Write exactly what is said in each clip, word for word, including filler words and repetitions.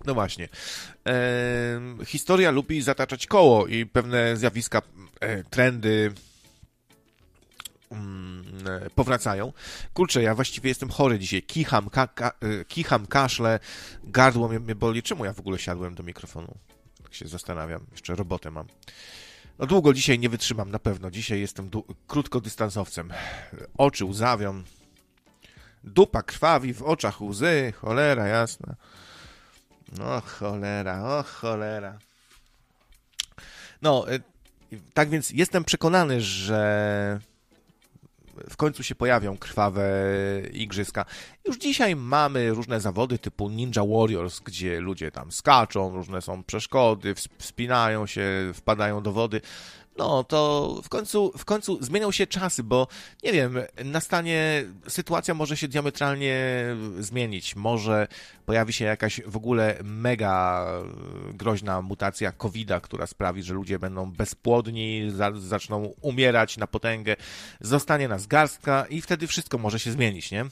No właśnie. E, historia lubi zataczać koło i pewne zjawiska, e, trendy mm, e, powracają. Kurczę, ja właściwie jestem chory dzisiaj. Kicham, ka, ka, e, kicham, kaszlę, gardło mnie, mnie boli. Czemu ja w ogóle siadłem do mikrofonu? Tak się zastanawiam. Jeszcze robotę mam. No długo dzisiaj nie wytrzymam, na pewno. Dzisiaj jestem du- krótkodystansowcem. Oczy łzawią. Dupa krwawi, w oczach łzy. Cholera jasna. O cholera, o cholera. No, tak więc jestem przekonany, że w końcu się pojawią krwawe igrzyska. Już dzisiaj mamy różne zawody typu Ninja Warriors, gdzie ludzie tam skaczą, różne są przeszkody, wspinają się, wpadają do wody. No, to w końcu, w końcu zmienią się czasy, bo nie wiem, nastanie, sytuacja może się diametralnie zmienić. Może pojawi się jakaś w ogóle mega groźna mutacja kowida, która sprawi, że ludzie będą bezpłodni, za, zaczną umierać na potęgę, zostanie nas garstka i wtedy wszystko może się zmienić, nie?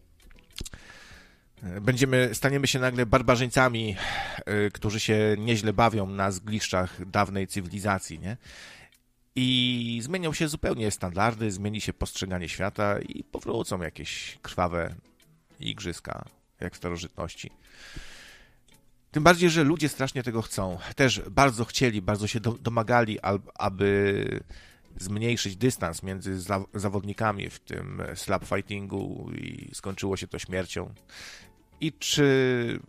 Będziemy, staniemy się nagle barbarzyńcami, yy, którzy się nieźle bawią na zgliszczach dawnej cywilizacji, nie? I zmienią się zupełnie standardy, zmieni się postrzeganie świata i powrócą jakieś krwawe igrzyska, jak w starożytności. Tym bardziej, że ludzie strasznie tego chcą. Też bardzo chcieli, bardzo się domagali, aby zmniejszyć dystans między zawodnikami w tym slap fightingu i skończyło się to śmiercią. I czy...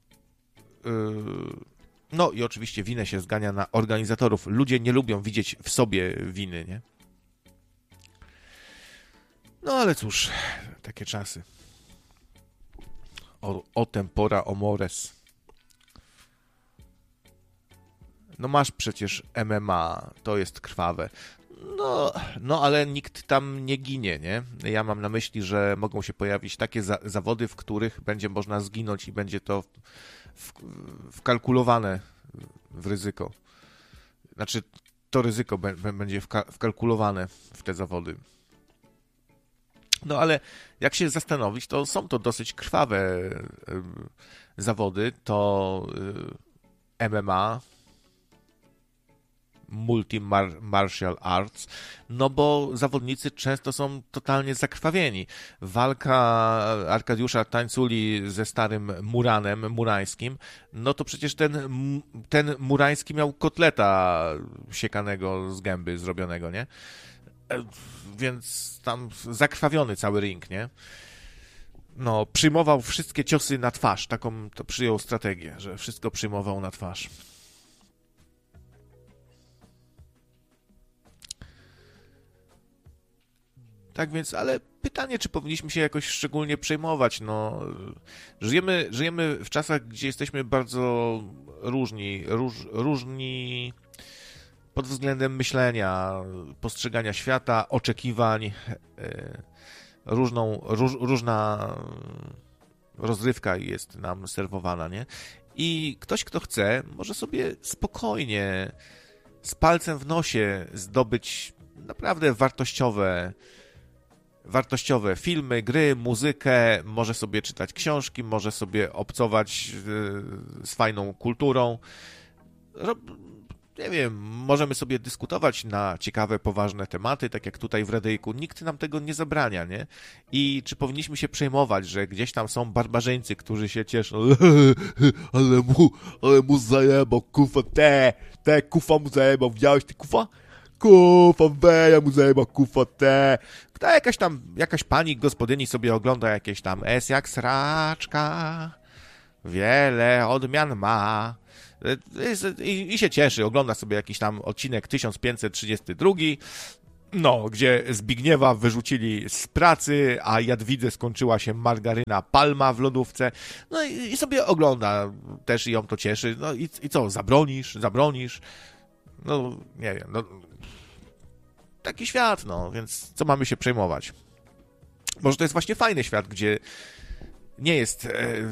Yy, No i oczywiście winę się zgania na organizatorów. Ludzie nie lubią widzieć w sobie winy, nie? No ale cóż, takie czasy. O, o tempora, o mores. No masz przecież M M A, to jest krwawe. No, no ale nikt tam nie ginie, nie? Ja mam na myśli, że mogą się pojawić takie za- zawody, w których będzie można zginąć i będzie to w- w- wkalkulowane w ryzyko. Znaczy, to ryzyko b- będzie wka- wkalkulowane w te zawody. No ale jak się zastanowić, to są to dosyć krwawe y, zawody. To y, M M A, multi-martial arts, no bo zawodnicy często są totalnie zakrwawieni. Walka Arkadiusza Tańculi ze starym Muranem, Murańskim, no to przecież ten, ten Murański miał kotleta siekanego z gęby zrobionego, nie? Więc tam zakrwawiony cały ring, nie? No, przyjmował wszystkie ciosy na twarz, taką to przyjął strategię, że wszystko przyjmował na twarz. Tak więc, ale pytanie, czy powinniśmy się jakoś szczególnie przejmować, no, żyjemy, żyjemy w czasach, gdzie jesteśmy bardzo różni, róż, różni pod względem myślenia, postrzegania świata, oczekiwań, yy, różną, róż, różna rozrywka jest nam serwowana, nie? I ktoś, kto chce, może sobie spokojnie, z palcem w nosie zdobyć naprawdę wartościowe wartościowe filmy, gry, muzykę, może sobie czytać książki, może sobie obcować yy, z fajną kulturą. Rob, nie wiem, możemy sobie dyskutować na ciekawe, poważne tematy, tak jak tutaj w Radyjku. Nikt nam tego nie zabrania, nie? I czy powinniśmy się przejmować, że gdzieś tam są barbarzyńcy, którzy się cieszą, ale mu, ale mu zajebał, kufa, te, te, kufa mu zajebał, widziałeś ty, kufa? Kufa, weja mu zajebał, kufa, te. Ta jakaś tam, jakaś pani gospodyni sobie ogląda jakieś tam S jak sraczka, wiele odmian ma. I, i się cieszy, ogląda sobie jakiś tam odcinek tysiąc pięćset trzydziesty drugi, no, gdzie Zbigniewa wyrzucili z pracy, a Jadwidze skończyła się margaryna Palma w lodówce, no i, i sobie ogląda też i ją to cieszy, no i, i co, zabronisz, zabronisz, no nie wiem, no taki świat, no, więc co mamy się przejmować? Może to jest właśnie fajny świat, gdzie nie jest e,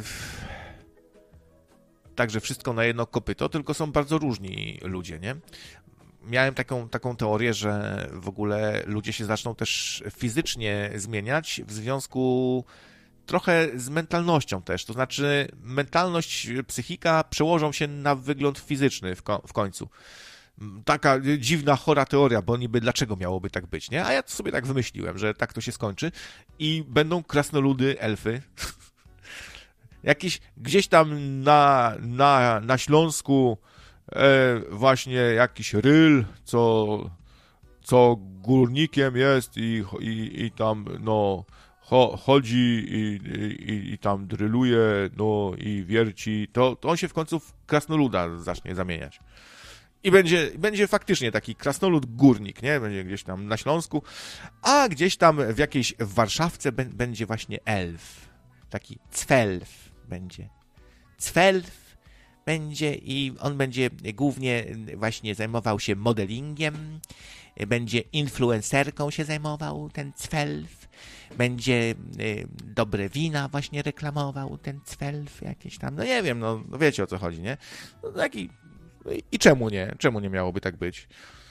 tak, że wszystko na jedno kopyto, tylko są bardzo różni ludzie, nie? Miałem taką, taką teorię, że w ogóle ludzie się zaczną też fizycznie zmieniać w związku trochę z mentalnością też, to znaczy mentalność, psychika przełożą się na wygląd fizyczny w, ko- w końcu. Taka dziwna, chora teoria, bo niby dlaczego miałoby tak być, nie? A ja sobie tak wymyśliłem, że tak to się skończy i będą krasnoludy, elfy. Jakiś gdzieś tam na, na, na Śląsku e, właśnie jakiś ryl, co, co górnikiem jest i, i, i tam no cho, chodzi i, i, i tam dryluje, no i wierci, to, to on się w końcu w krasnoluda zacznie zamieniać. I będzie, będzie faktycznie taki krasnolud górnik, nie? Będzie gdzieś tam na Śląsku, a gdzieś tam w jakiejś Warszawce b- będzie właśnie elf. Taki cwelf będzie. Cwelf będzie i on będzie głównie właśnie zajmował się modelingiem, będzie influencerką się zajmował ten cwelf, będzie y, dobre wina właśnie reklamował ten cwelf jakieś tam, no nie wiem, no, no wiecie o co chodzi, nie? No, taki I czemu nie? Czemu nie miałoby tak być?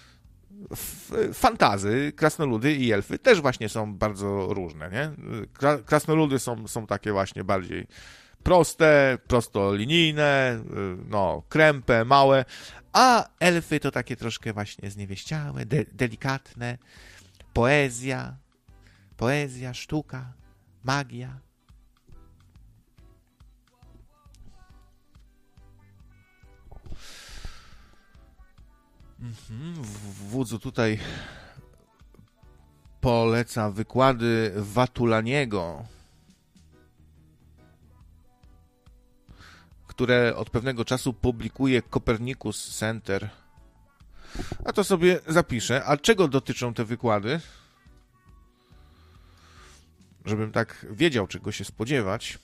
Fantazy, krasnoludy i elfy też właśnie są bardzo różne, nie? Krasnoludy są, są takie właśnie bardziej proste, prostolinijne, no, krępe, małe, a elfy to takie troszkę właśnie zniewieściałe, de- delikatne, poezja, poezja, sztuka, magia. Wódzu tutaj poleca wykłady Watulaniego, które od pewnego czasu publikuje Copernicus Center. A to sobie zapiszę. A czego dotyczą te wykłady? Żebym tak wiedział, czego się spodziewać.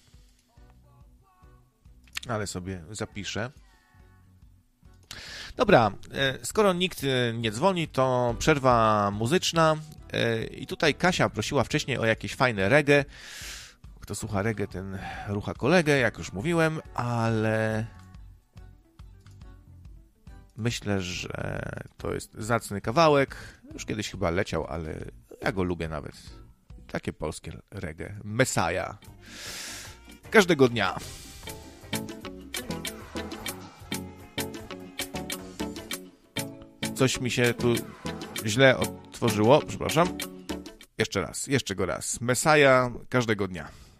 Ale sobie zapiszę. Dobra, skoro nikt nie dzwoni, to przerwa muzyczna i tutaj Kasia prosiła wcześniej o jakieś fajne reggae. Kto słucha reggae, ten rucha kolegę, jak już mówiłem, ale myślę, że to jest zacny kawałek. Już kiedyś chyba leciał, ale ja go lubię nawet. Takie polskie reggae. Messiah. Każdego dnia. Coś mi się tu źle otworzyło, przepraszam. Jeszcze raz, jeszcze go raz. Messiah każdego dnia.